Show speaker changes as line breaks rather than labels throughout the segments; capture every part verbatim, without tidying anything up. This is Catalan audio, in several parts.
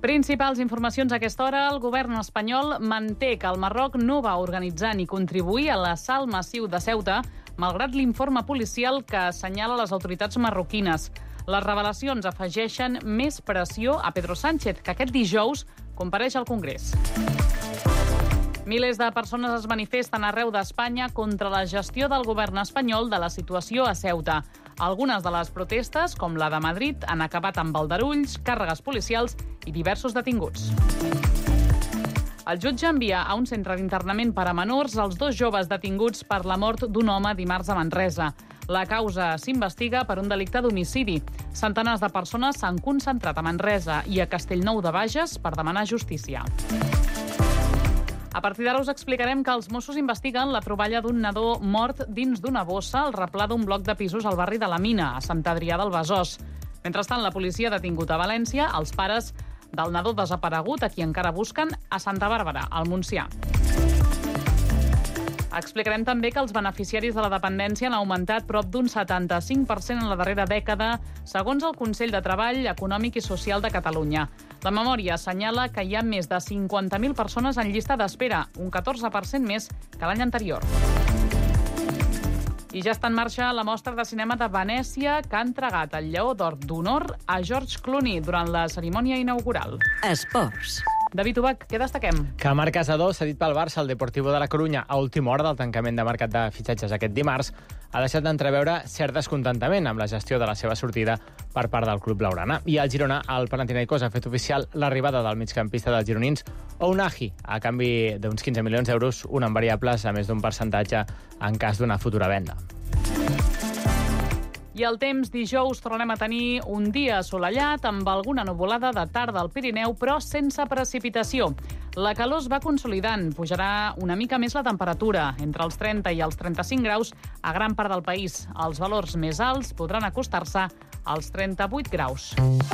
Principals informacions a aquesta hora. El govern espanyol manté que el Marroc no va organitzar ni contribuir a l'assalt massiu de Ceuta, malgrat l'informe policial que assenyala les autoritats marroquines. Les revelacions afegeixen més pressió a Pedro Sánchez, que aquest dijous compareix al Congrés. Milers de persones es manifesten arreu d'Espanya contra la gestió del govern espanyol de la situació a Ceuta. Algunes de les protestes, com la de Madrid, han acabat amb aldarulls, càrregues policials i diversos detinguts. El jutge envia a un centre d'internament per a menors els dos joves detinguts per la mort d'un home dimarts a Manresa. La causa s'investiga per un delicte d'homicidi. Centenars de persones s'han concentrat a Manresa i a Castellnou de Bages per demanar justícia. A partir d'ara us explicarem que els Mossos investiguen la troballa d'un nadó mort dins d'una bossa al replà d'un bloc de pisos al barri de la Mina, a Sant Adrià del Besòs. Mentrestant, la policia ha detingut a València els pares del nadó desaparegut, a qui encara busquen, a Santa Bàrbara, al Montsià. Explicarem també que els beneficiaris de la dependència han augmentat prop d'un setanta-cinc per cent en la darrera dècada, segons el Consell de Treball Econòmic i Social de Catalunya. La memòria assenyala que hi ha més de cinquanta mil persones en llista d'espera, un catorze per cent més que l'any anterior. I ja està en marxa la mostra de cinema de Venècia, que ha entregat el Lleó d'Or d'Honor a George Clooney durant la cerimònia inaugural.
Esports.
David Ubach, què destaquem?
Que Marc Casador, cedit pel Barça al Deportivo de la Corunya a última hora del tancament de mercat de fitxatges aquest dimarts, ha deixat d'entreveure cert descontentament amb la gestió de la seva sortida per part del club blaugrana. I al Girona, el Panathinaikos ha fet oficial l'arribada del migcampista dels gironins, Ounahi, a canvi d'uns quinze milions d'euros, un en variables, a més d'un percentatge en cas d'una futura venda.
I el temps, dijous tornarem a tenir un dia assolellat amb alguna nuvolada de tarda al Pirineu, però sense precipitació. La calor es va consolidant, pujarà una mica més la temperatura, entre els trenta i els trenta-cinc graus a gran part del país. Els valors més alts podran acostar-se als trenta-vuit graus.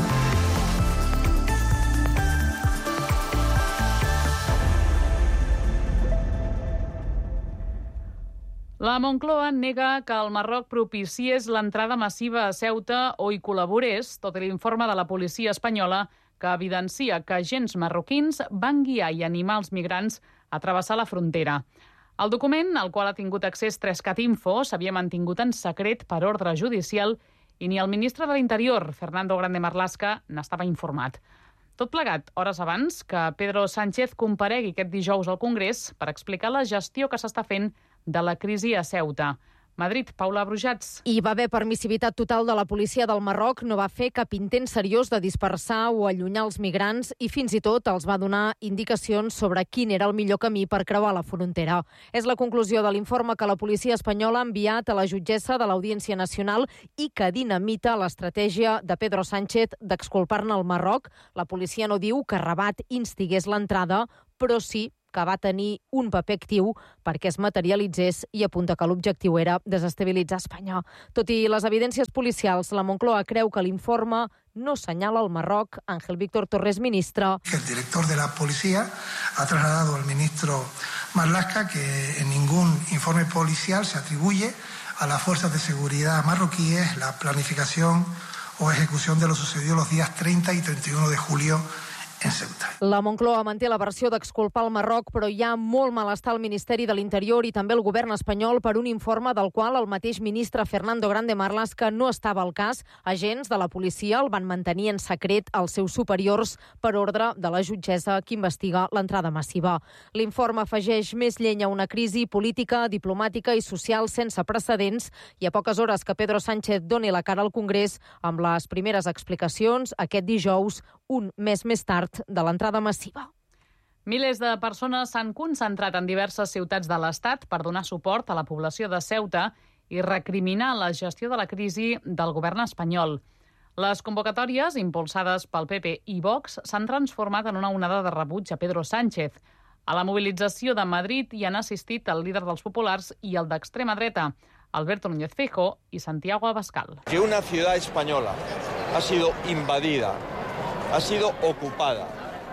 La Moncloa nega que el Marroc propiciés l'entrada massiva a Ceuta o hi col·laborés, tot i l'informe de la policia espanyola que evidencia que agents marroquins van guiar i animar els migrants a travessar la frontera. El document, al qual ha tingut accés Trescat Info, s'havia mantingut en secret per ordre judicial i ni el ministre de l'Interior, Fernando Grande Marlaska, n'estava informat. Tot plegat, hores abans que Pedro Sánchez comparegui aquest dijous al Congrés per explicar la gestió que s'està fent de la crisi a Ceuta. Madrid, Paula Brujats.
Hi va haver permissivitat total de la policia del Marroc, no va fer cap intent seriós de dispersar o allunyar els migrants i fins i tot els va donar indicacions sobre quin era el millor camí per creuar la frontera. És la conclusió de l'informe que la policia espanyola ha enviat a la jutgessa de l'Audiència Nacional i que dinamita l'estratègia de Pedro Sánchez d'exculpar-ne el Marroc. La policia no diu que Rabat instigués l'entrada, però sí que va tenir un paper actiu perquè es materialitzés i apunta que l'objectiu era desestabilitzar Espanya. Tot i les evidències policials, la Moncloa creu que l'informe no senyala el Marroc. Ángel Víctor Torres, ministre.
El director de la policía ha trasladado al ministro Marlaska que en ningún informe policial se atribuye a las fuerzas de seguridad marroquíes la planificación o ejecución de lo sucedido los días treinta y treinta y uno de julio en Ceuta.
La Moncloa manté la versió d'exculpar el Marroc, però hi ha molt malestar al Ministeri de l'Interior i també al govern espanyol per un informe del qual el mateix ministre Fernando Grande Marlaska no estava al cas. Agents de la policia el van mantenir en secret als seus superiors per ordre de la jutgessa que investiga l'entrada massiva. L'informe afegeix més llenya a una crisi política, diplomàtica i social sense precedents i a poques hores que Pedro Sánchez doni la cara al Congrés amb les primeres explicacions aquest dijous, un mes més tard, de l'entrada massiva.
Milers de persones s'han concentrat en diverses ciutats de l'Estat per donar suport a la població de Ceuta i recriminar la gestió de la crisi del govern espanyol. Les convocatòries, impulsades pel P P i Vox, s'han transformat en una onada de rebuig a Pedro Sánchez. A la mobilització de Madrid hi han assistit el líder dels populars i el d'extrema dreta, Alberto Núñez Feijóo i Santiago Abascal.
Que una ciudad española ha sido invadida, ha sido ocupada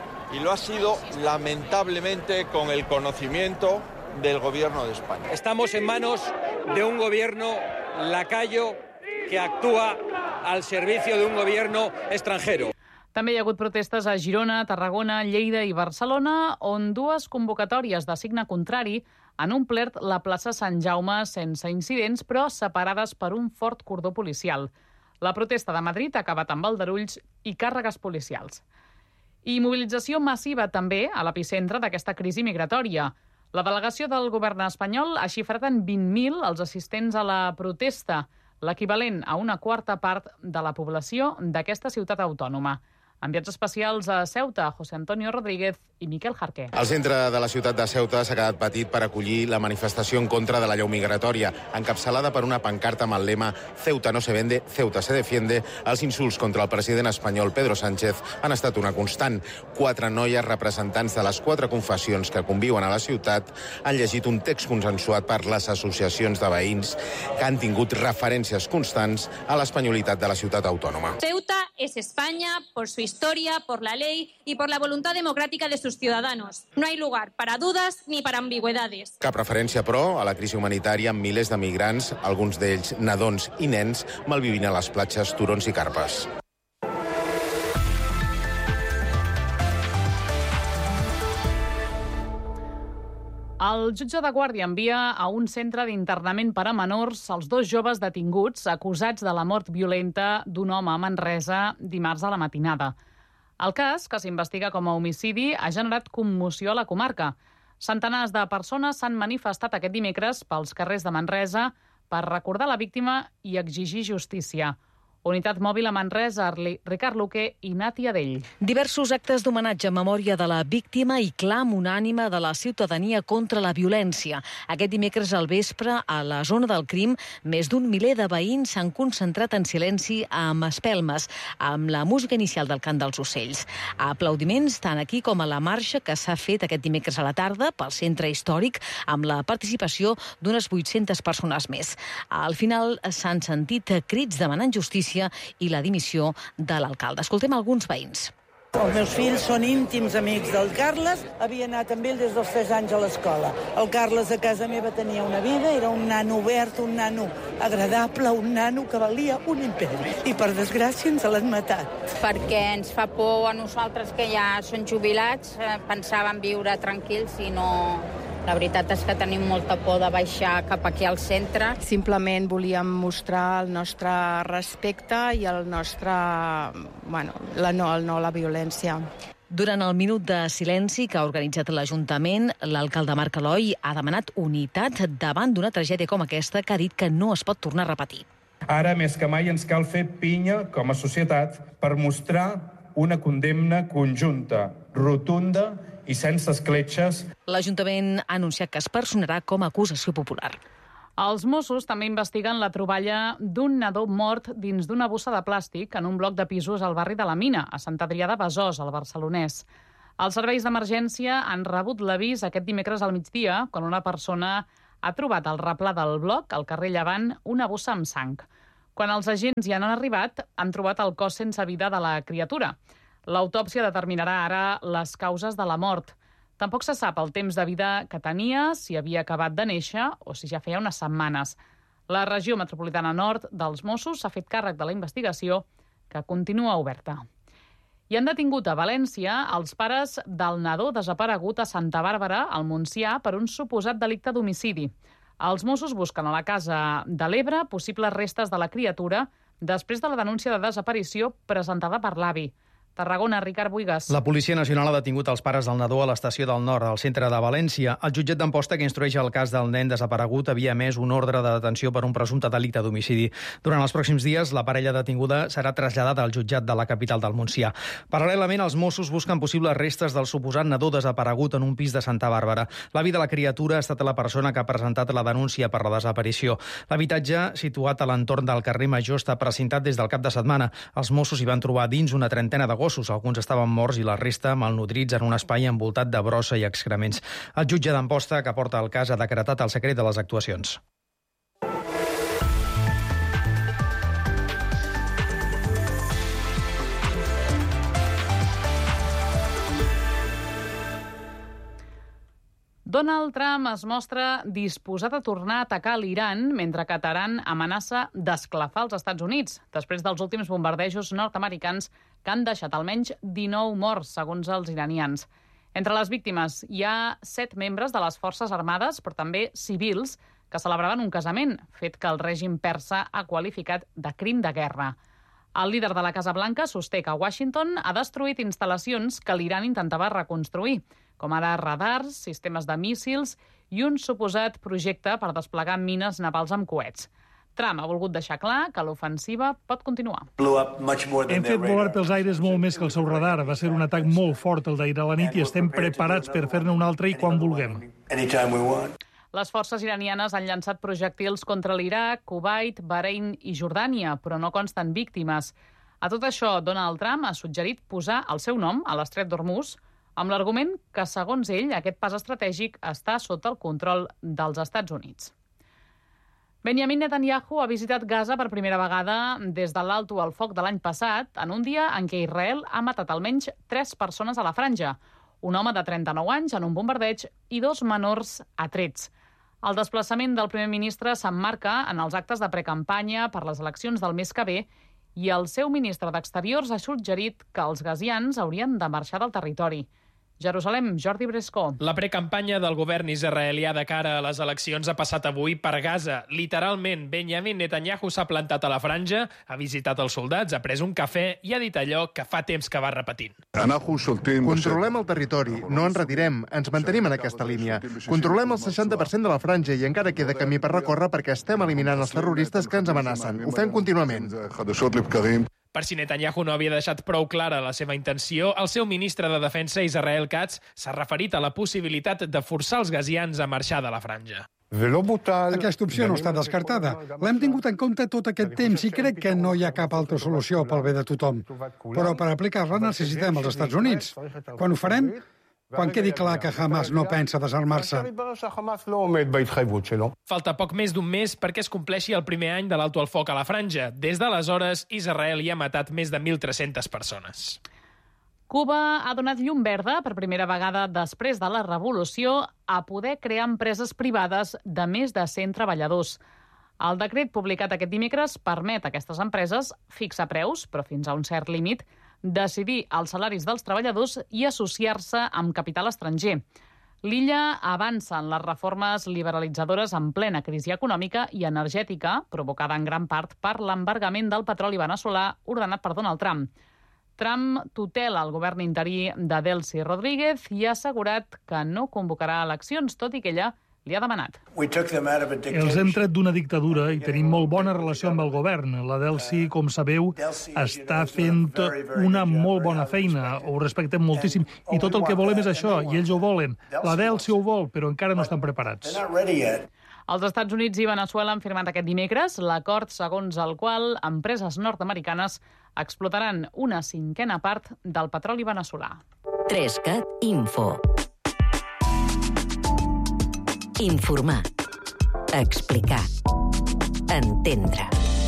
y lo ha sido lamentablemente con el conocimiento del gobierno de España.
Estamos en manos de un gobierno lacayo que actúa al servicio de un gobierno extranjero.
També hi ha hagut protestes a Girona, Tarragona, Lleida i Barcelona, on dues convocatòries de signe contrari han omplert la plaça Sant Jaume sense incidents, però separades per un fort cordó policial. La protesta de Madrid ha acabat amb aldarulls i càrregues policials. I mobilització massiva també a l'epicentre d'aquesta crisi migratòria. La delegació del govern espanyol ha xifrat en vint mil els assistents a la protesta, l'equivalent a una quarta part de la població d'aquesta ciutat autònoma. Enviats especials a Ceuta, José Antonio Rodríguez i Miquel Jarqué.
El centre de la ciutat de Ceuta s'ha quedat petit per acollir la manifestació en contra de la llei migratòria, encapçalada per una pancarta amb el lema «Ceuta no se vende, Ceuta se defiende». Els insults contra el president espanyol Pedro Sánchez han estat una constant. Quatre noies representants de les quatre confessions que conviuen a la ciutat han llegit un text consensuat per les associacions de veïns que han tingut referències constants a l'espanyolitat de la ciutat autònoma.
Ceuta es España por su historia, por la ley y por la voluntad democrática de sus ciudadanos. No hay lugar para dudas ni para ambigüedades.
Cap referència, però, a la crisi humanitària amb milers de migrants, alguns d'ells nadons i nens, malvivint a les platges, turons i carpes.
El jutge de Guàrdia envia a un centre d'internament per a menors els dos joves detinguts acusats de la mort violenta d'un home a Manresa dimarts a la matinada. El cas, que s'investiga com a homicidi, ha generat commoció a la comarca. Centenars de persones s'han manifestat aquest dimecres pels carrers de Manresa per recordar la víctima i exigir justícia. Unitat mòbil a Manresa, Ricard Luque i Nati Adell.
Diversos actes d'homenatge en memòria de la víctima i clam unànime de la ciutadania contra la violència. Aquest dimecres al vespre, a la zona del crim, més d'un miler de veïns s'han concentrat en silenci amb espelmes, amb la música inicial del cant dels ocells. Aplaudiments tant aquí com a la marxa que s'ha fet aquest dimecres a la tarda pel centre històric, amb la participació d'unes vuit-centes persones més. Al final s'han sentit crits demanant justícia i la dimissió de l'alcalde. Escoltem alguns veïns.
Els meus fills són íntims amics del Carles, havia anat amb ell des dels tres anys a l'escola. El Carles a casa meva tenia una vida, era un nano obert, un nano agradable, un nano que valia un imperi. I per desgràcia ens l'han matat.
Perquè ens fa por a nosaltres que ja són jubilats, pensàvem viure tranquils i no... La veritat és que tenim molta por de baixar cap aquí al centre.
Simplement volíem mostrar el nostre respecte i el nostre... Bueno, la no, el no a la violència.
Durant el minut de silenci que ha organitzat l'Ajuntament, l'alcalde Marc Aloi ha demanat unitat davant d'una tragèdia com aquesta que ha dit que no es pot tornar a repetir.
Ara, més que mai, ens cal fer pinya com a societat per mostrar una condemna conjunta, rotunda i sense escletxes.
L'Ajuntament ha anunciat que es personarà com a acusació popular.
Els Mossos també investiguen la troballa d'un nadó mort dins d'una bossa de plàstic en un bloc de pisos al barri de la Mina, a Sant Adrià de Besòs, al Barcelonès. Els serveis d'emergència han rebut l'avís aquest dimecres al migdia, quan una persona ha trobat al replà del bloc, al carrer Llevant, una bossa amb sang. Quan els agents hi han arribat, han trobat el cos sense vida de la criatura. L'autòpsia determinarà ara les causes de la mort. Tampoc se sap el temps de vida que tenia, si havia acabat de néixer o si ja feia unes setmanes. La regió metropolitana nord dels Mossos s'ha fet càrrec de la investigació, que continua oberta. I han detingut a València els pares del nadó desaparegut a Santa Bàrbara, al Montsià, per un suposat delicte d'homicidi. Els Mossos busquen a la Casa de l'Ebre possibles restes de la criatura després de la denúncia de desaparició presentada per l'avi. Tarragona, Ricard Buigas.
La Policia Nacional ha detingut els pares del nadó a l'estació del Nord, al centre de València. El jutjat d'Amposta, que instrueix el cas del nen desaparegut, havia emès un ordre de detenció per un presumpte delicte d'homicidi. Durant els pròxims dies, la parella detinguda serà traslladada al jutjat de la capital del Montsià. Paral·lelament, els Mossos busquen possibles restes del suposat nadó desaparegut en un pis de Santa Bàrbara. L'avi de la criatura ha estat la persona que ha presentat la denúncia per la desaparició. L'habitatge, situat a l'entorn del carrer Major, està precintat des del cap de setmana. Els Mossos hi van trobar dins una trentena de gossos. Alguns estaven morts i la resta malnutrits en un espai envoltat de brossa i excrements. El jutge d'Amposta, que porta el cas, ha decretat el secret de les actuacions.
Donald Trump es mostra disposat a tornar a atacar l'Iran, mentre que Teheran amenaça d'esclafar els Estats Units, després dels últims bombardejos nord-americans que han deixat almenys dinou morts, segons els iranians. Entre les víctimes hi ha set membres de les Forces Armades, però també civils, que celebraven un casament, fet que el règim persa ha qualificat de crim de guerra. El líder de la Casa Blanca sosté que Washington ha destruït instal·lacions que l'Iran intentava reconstruir, com ara radars, sistemes de míssils i un suposat projecte per desplegar mines navals amb coets. Trump ha volgut deixar clar que l'ofensiva pot continuar.
Hem fet volar pels aires molt més que el seu radar. Va ser un atac molt fort el d'ahir a la nit i estem preparats per fer-ne un altre i quan vulguem.
Les forces iranianes han llançat projectils contra l'Iraq, Kuwait, Bahrein i Jordània, però no consten víctimes. A tot això, Donald Trump ha suggerit posar el seu nom a l'estret d'Hormuz, amb l'argument que, segons ell, aquest pas estratègic està sota el control dels Estats Units. Benjamin Netanyahu ha visitat Gaza per primera vegada des de l'alto al foc de l'any passat, en un dia en què Israel ha matat almenys tres persones a la franja, un home de trenta-nou anys en un bombardeig i dos menors a trets. El desplaçament del primer ministre s'emmarca en els actes de precampanya per les eleccions del mes que ve i el seu ministre d'Exteriors ha suggerit que els gazians haurien de marxar del territori. Jerusalem, Jordi Brescó.
La precampanya del govern israelià de cara a les eleccions ha passat avui per Gaza. Literalment, Benjamin Netanyahu s'ha plantat a la franja, ha visitat els soldats, ha pres un cafè i ha dit allò que fa temps que va repetint.
Controlem el territori, no ens retirem, ens mantenim en aquesta línia. Controlem el seixanta per cent de la franja i encara queda camí per recórrer perquè estem eliminant els terroristes que ens amenacen. Ho fem contínuament.
Per si Netanyahu no havia deixat prou clara la seva intenció, el seu ministre de Defensa, Israel Katz, s'ha referit a la possibilitat de forçar els gazians a marxar de la franja.
Aquesta opció no està descartada. L'hem tingut en compte tot aquest temps i crec que no hi ha cap altra solució pel bé de tothom. Però per aplicar-la necessitem els Estats Units. Quan ho farem? Quan quedi clar que Hamas no pensa desarmar-se.
Falta poc més d'un mes perquè es compleixi el primer any de l'alto al foc a la franja. Des d'aleshores, Israel hi ha matat més de mil tres-centes persones.
Cuba ha donat llum verda per primera vegada després de la revolució a poder crear empreses privades de més de cent treballadors. El decret publicat aquest dimecres permet a aquestes empreses fixar preus, però fins a un cert límit, decidir els salaris dels treballadors i associar-se amb capital estranger. L'illa avança en les reformes liberalitzadores en plena crisi econòmica i energètica, provocada en gran part per l'embargament del petroli veneçolà ordenat per Donald Trump. Trump tutela el govern interí de Delcy Rodríguez i ha assegurat que no convocarà eleccions, tot i que ella li ha demanat.
Els hem tret d'una dictadura i tenim molt bona relació amb el govern. La Delcy, com sabeu, està fent una molt bona feina. Ho respectem moltíssim. I tot el que volem és això, i ells ho volen. La Delcy ho vol, però encara no estan preparats.
Els Estats Units i Veneçuela han firmat aquest dimecres l'acord segons el qual empreses nord-americanes explotaran una cinquena part del petroli veneçolà.
Trescat Info. Informar. Explicar. Entendre.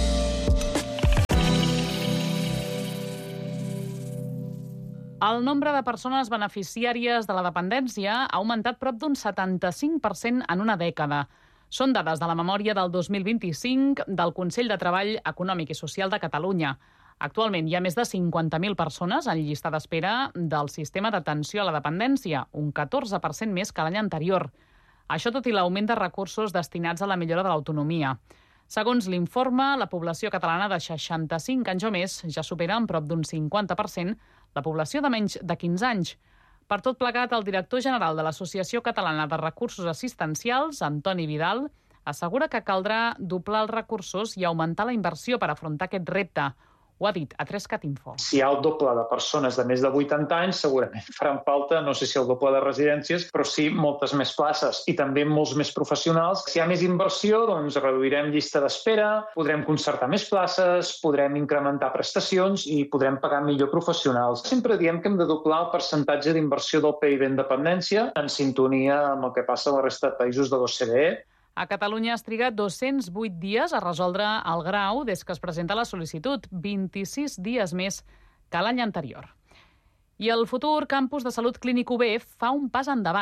El nombre de persones beneficiàries de la dependència ha augmentat prop d'un setanta-cinc per cent en una dècada. Són dades de la memòria del dos mil vint-i-cinc del Consell de Treball Econòmic i Social de Catalunya. Actualment hi ha més de cinquanta mil persones en llista d'espera del sistema d'atenció a la dependència, un catorze per cent més que l'any anterior. Això tot i l'augment de recursos destinats a la millora de l'autonomia. Segons l'informe, la població catalana de seixanta-cinc anys o més ja supera en prop d'un cinquanta per cent la població de menys de quinze anys. Per tot plegat, el director general de l'Associació Catalana de Recursos Assistencials, Antoni Vidal, assegura que caldrà doblar els recursos i augmentar la inversió per afrontar aquest repte. Ho ha dit a Trescat Info.
Si hi ha el doble de persones de més de vuitanta anys, segurament faran falta, no sé si el doble de residències, però sí moltes més places i també molts més professionals. Si hi ha més inversió, doncs reduirem llista d'espera, podrem concertar més places, podrem incrementar prestacions i podrem pagar millor professionals. Sempre diem que hem de doblar el percentatge d'inversió del P I B en dependència en sintonia amb el que passa a la resta de països de l'O C D E.
A Catalunya es triga dos-cents vuit dies a resoldre el grau des que es presenta la sol·licitud, vint-i-sis dies més que l'any anterior. I el futur campus de Salut Clínic U B fa un pas endavant.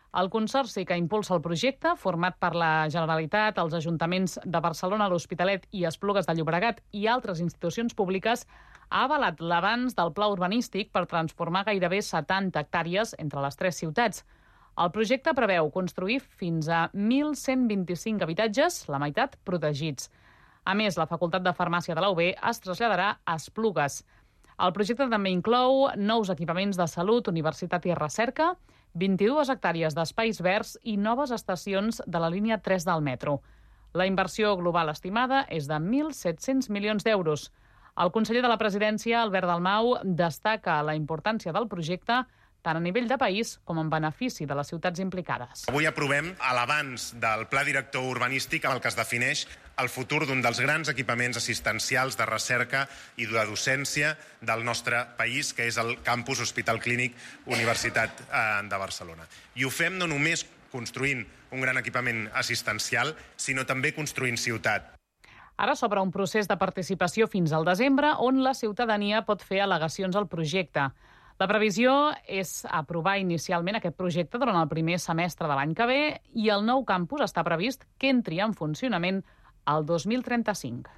El consorci que impulsa el projecte, format per la Generalitat, els ajuntaments de Barcelona, l'Hospitalet i Esplugues de Llobregat i altres institucions públiques, ha avalat l'avanç del pla urbanístic per transformar gairebé setanta hectàrees entre les tres ciutats. El projecte preveu construir fins a mil cent vint-i-cinc habitatges, la meitat protegits. A més, la Facultat de Farmàcia de la U B es traslladarà a Esplugues. El projecte també inclou nous equipaments de salut, universitat i recerca, vint-i-dues hectàrees d'espais verds i noves estacions de la línia tres del metro. La inversió global estimada és de mil set-cents milions d'euros. El conseller de la Presidència, Albert Dalmau, destaca la importància del projecte tant a nivell de país com en benefici de les ciutats implicades.
Avui aprovem l'avanç del Pla Director Urbanístic amb el que es defineix el futur d'un dels grans equipaments assistencials de recerca i de docència del nostre país, que és el campus Hospital Clínic Universitat de Barcelona. I ho fem no només construint un gran equipament assistencial, sinó també construint ciutat.
Ara s'obre un procés de participació fins al desembre on la ciutadania pot fer al·legacions al projecte. La previsió és aprovar inicialment aquest projecte durant el primer semestre de l'any que ve i el nou campus està previst que entri en funcionament el dos mil trenta-cinc.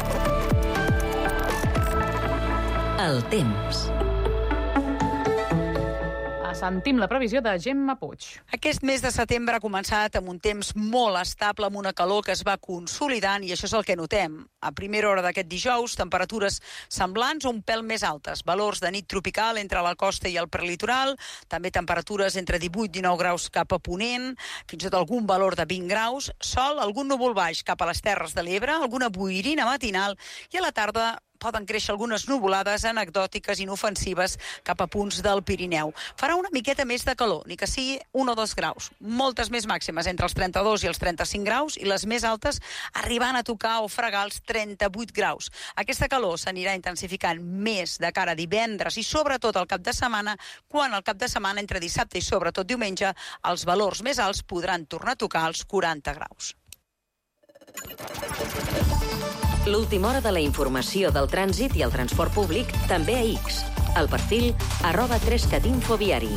El temps.
Sentim la previsió de Gemma Puig.
Aquest mes de setembre ha començat amb un temps molt estable, amb una calor que es va consolidant, i això és el que notem. A primera hora d'aquest dijous, temperatures semblants o un pèl més altes. Valors de nit tropical entre la costa i el prelitoral, també temperatures entre divuit i dinou graus cap a Ponent, fins i tot algun valor de vint graus, sol, algun núvol baix cap a les Terres de l'Ebre, alguna boirina matinal, i a la tarda poden créixer algunes nuvolades anecdòtiques inofensives cap a punts del Pirineu. Farà una miqueta més de calor, ni que sigui un o dos graus. Moltes més màximes entre els trenta-dos i els trenta-cinc graus i les més altes arribant a tocar o fregar els trenta-vuit graus. Aquesta calor s'anirà intensificant més de cara a divendres i sobretot al cap de setmana, quan al cap de setmana entre dissabte i sobretot diumenge els valors més alts podran tornar a tocar els quaranta graus.
L'última hora de la informació del trànsit i el transport públic també a X. El perfil arroba trescat infoviari.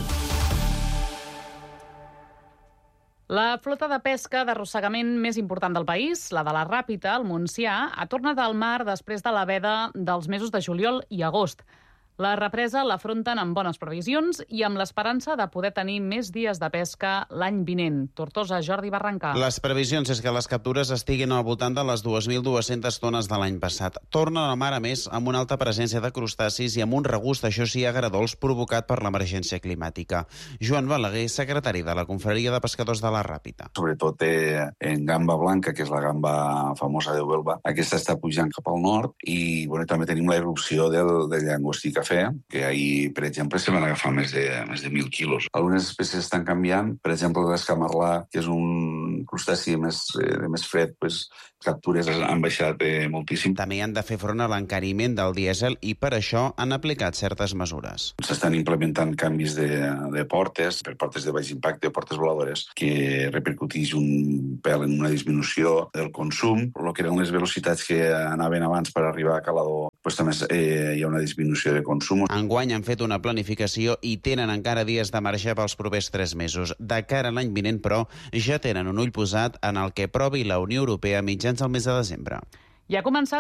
La flota de pesca d'arrossegament més important del país, la de la Ràpita, al Montsià, ha tornat al mar després de la veda dels mesos de juliol i agost. La represa l'afronten amb bones previsions i amb l'esperança de poder tenir més dies de pesca l'any vinent. Tortosa, Jordi Barrancà.
Les previsions és que les captures estiguin al voltant de les dues mil dues-centes tones de l'any passat. Torna a la mar, a més, amb una alta presència de crustacis i amb un regust, això sí, agradols provocat per l'emergència climàtica. Joan Balaguer, secretari de la Confraria de Pescadors de la Ràpita.
Sobretot eh, en gamba blanca, que és la gamba famosa de Huelva, aquesta està pujant cap al nord i bueno, també tenim la irrupció del, del llangostí cafè, que ahir, per exemple, se van agafar més de, més de mil quilos. Algunes espècies estan canviant, per exemple, l'escamarlà, que és un crustaci més, eh, de més fred, pues, captures han baixat eh, moltíssim.
També han de fer front a l'encariment del dièsel i per això han aplicat certes mesures.
S'estan implementant canvis de, de portes, per portes de baix impacte o portes voladores, que repercuteix un pèl en una disminució del consum. El que eren les velocitats que anaven abans per arribar a Calador, pues, també eh, hi ha una disminució de consum.
Enguany han fet una planificació i tenen encara dies de marge pels propers tres mesos. De cara a l'any vinent, però, ja tenen un ull posat en el que provi la Unió Europea mitjans al mes de desembre.
I ha començat